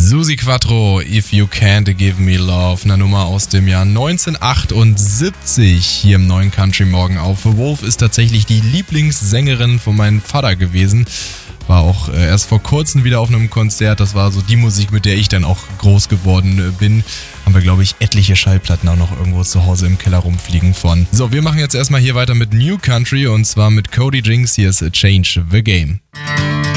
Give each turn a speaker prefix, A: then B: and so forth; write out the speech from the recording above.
A: Suzi Quatro, If You Can't Give Me Love, eine Nummer aus dem Jahr 1978 hier im neuen Country Morgen auf. Wolf ist tatsächlich die Lieblingssängerin von meinem Vater gewesen. War auch erst vor kurzem wieder auf einem Konzert. Das war so die Musik, mit der ich dann auch groß geworden bin. Haben wir, glaube ich, etliche Schallplatten auch noch irgendwo zu Hause im Keller rumfliegen von. So, wir machen jetzt erstmal hier weiter mit New Country und zwar mit Cody Jinks. Hier ist Change the Game.